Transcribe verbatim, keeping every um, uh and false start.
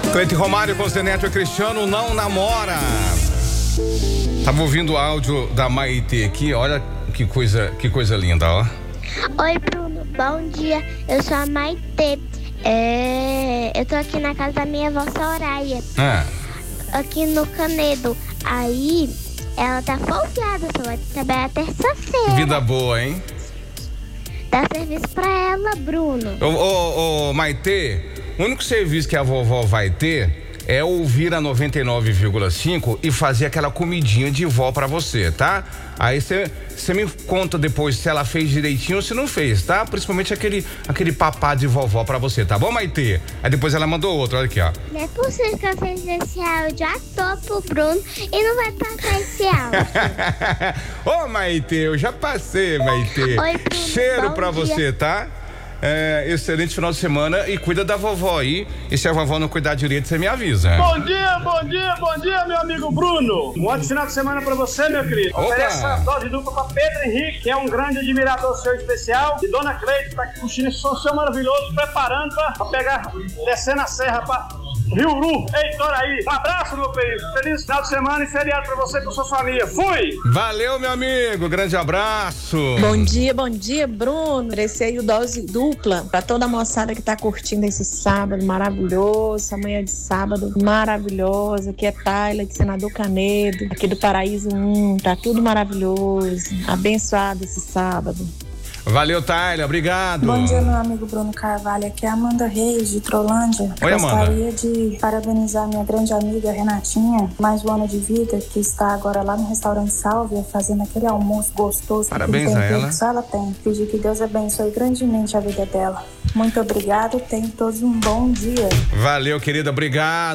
Cleide Romário com Zeneto e Cristiano não namora. Tava ouvindo o áudio da Maitê aqui, olha que coisa, que coisa linda, ó. Oi, Bruno, bom dia. Eu sou a Maitê. É, eu tô aqui na casa da minha avó Soraya. Ah. Aqui no Canedo. Aí, ela tá folgada, só vai trabalhar terça-feira. Vida boa, hein? Dá serviço pra ela, Bruno. Ô, ô, ô, Maitê, o único serviço que a vovó vai ter é ouvir a noventa e nove vírgula cinco e fazer aquela comidinha de vó pra você, tá? Aí você me conta depois se ela fez direitinho ou se não fez, tá? Principalmente aquele, aquele papá de vovó pra você, tá bom, Maitê? Aí depois ela mandou outro, olha aqui, ó. Não é possível que eu fiz esse áudio à toa pro Bruno e não vai passar esse áudio. Ô, Maitê, eu já passei, Maitê. Oi, Bruno, cheiro bom pra dia. você, tá? É, excelente final de semana e cuida da vovó aí. E se a vovó não cuidar direito, você me avisa. Bom dia, bom dia, bom dia, meu amigo Bruno. Um ótimo final de semana pra você, meu querido. Opa. Oferece a dose dupla pra Pedro Henrique, que é um grande admirador seu especial. E Dona Cleide, que tá aqui curtindo esse som maravilhoso, preparando pra, pra pegar, descendo a serra pra Rio Uru, Heitor aí. Um abraço, meu querido. Feliz final de semana e feriado pra você e pra sua família. Fui! Valeu, meu amigo. Grande abraço. Bom dia, bom dia, Bruno. Esse aí o dose dupla pra toda a moçada que tá curtindo esse sábado maravilhoso, essa manhã de sábado maravilhosa. Aqui é Tayla, de Senador Canedo, aqui do Paraíso um. Tá tudo maravilhoso. Abençoado esse sábado. Valeu, Tayla. Obrigado. Bom dia, meu amigo Bruno Carvalho. Aqui é a Amanda Reis, de Trolândia. Oi, Amanda. Gostaria de parabenizar minha grande amiga Renatinha, mais um ano de vida, que está agora lá no restaurante Sálvia, fazendo aquele almoço gostoso. Parabéns que a tem ela. Que só ela tem. Pedir que Deus abençoe grandemente a vida dela. Muito obrigado. Tenham todos um bom dia. Valeu, querida. Obrigado.